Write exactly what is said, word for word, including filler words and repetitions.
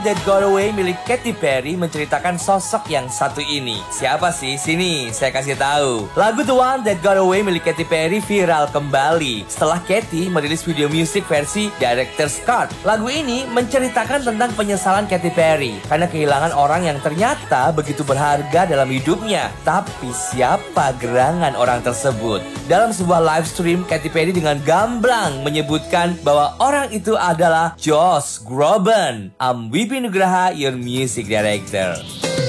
That Got Away milik Katy Perry menceritakan sosok yang satu ini. Siapa sih? Sini, saya kasih tahu. Lagu The One That Got Away milik Katy Perry viral kembali setelah Katy merilis video musik versi Director's Cut. Lagu ini menceritakan tentang penyesalan Katy Perry karena kehilangan orang yang ternyata begitu berharga dalam hidupnya. Tapi siapa gerangan orang tersebut? Dalam sebuah live stream, Katy Perry dengan gamblang menyebutkan bahwa orang itu adalah Josh Groban. I'm Wipi Nugraha, your music director.